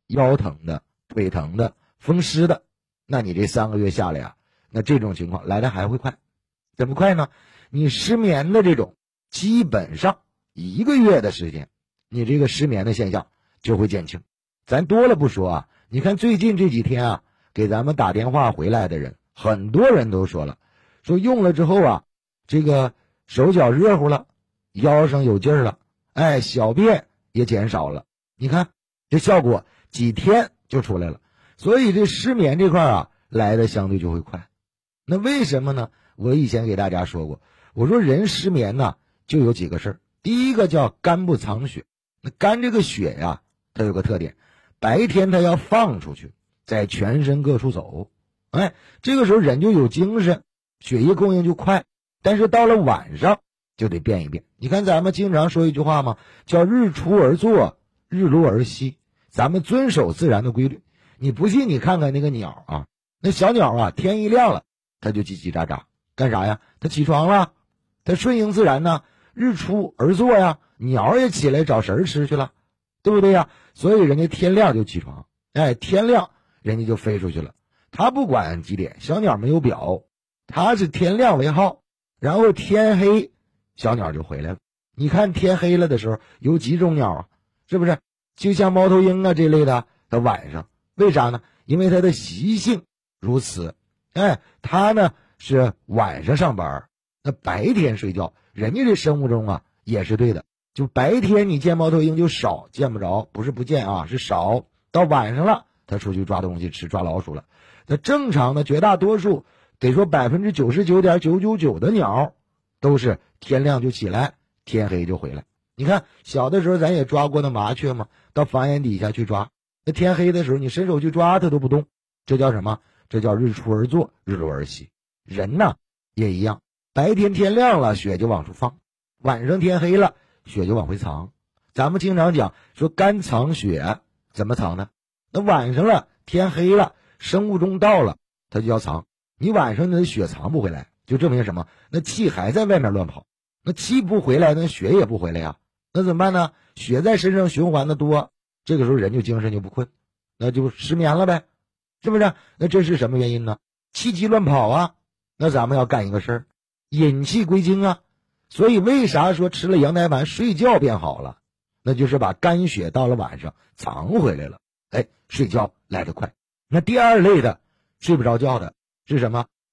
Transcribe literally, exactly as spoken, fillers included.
腰疼的、腿疼的、风湿的，那你这三个月下来啊，那这种情况来的还会快。怎么快呢？你失眠的这种，基本上一个月的时间，你这个失眠的现象就会减轻。咱多了不说啊，你看最近这几天啊，给咱们打电话回来的人，很多人都说了，说用了之后啊，这个手脚热乎了，腰上有劲儿了，哎，小便也减少了。你看这效果几天就出来了。所以这失眠这块啊，来的相对就会快。那为什么呢？我以前给大家说过，我说人失眠呢，就有几个事儿。第一个叫肝不藏血。那肝这个血呀，它有个特点，白天它要放出去，在全身各处走，哎，这个时候人就有精神，血液供应就快。但是到了晚上就得变一变。你看咱们经常说一句话嘛，叫日出而作，日落而息。咱们遵守自然的规律。你不信你看看那个鸟啊，那小鸟啊，天一亮了它就叽叽喳喳，干啥呀？它起床了，它顺应自然呢，日出而作呀，鸟也起来找食儿吃去了，对不对呀？所以人家天亮就起床，哎，天亮人家就飞出去了。他不管几点，小鸟没有表，他是天亮为号，然后天黑小鸟就回来了。你看天黑了的时候有几种鸟啊，是不是？就像猫头鹰啊这类的，它晚上为啥呢？因为它的习性如此，哎，它呢是晚上上班，那白天睡觉。人家这生物钟啊也是对的，就白天你见猫头鹰就少，见不着，不是不见啊，是少。到晚上了，它出去抓东西吃，抓老鼠了。那正常的绝大多数，得说百分之九十九点九九九的鸟，都是天亮就起来，天黑就回来。你看小的时候咱也抓过那麻雀嘛，到房檐底下去抓，那天黑的时候你伸手去抓它都不动，这叫什么？这叫日出而作，日落而息。人呢也一样，白天天亮了血就往出放，晚上天黑了血就往回藏。咱们经常讲说肝藏血，怎么藏呢？那晚上了天黑了，生物钟到了它就要藏，你晚上的血藏不回来，就证明什么？那气还在外面乱跑，那气不回来，那血也不回来呀。那怎么办呢？血在身上循环的多，这个时候人就精神就不困，那就失眠了呗，是不是？那这是什么原因呢？气机乱跑啊。那咱们要干一个事儿，引气归经啊。所以为啥说吃了羊胎盘睡觉变好了？那就是把肝血到了晚上藏回来了，哎，睡觉来得快。那第二类的睡不着觉的是什么？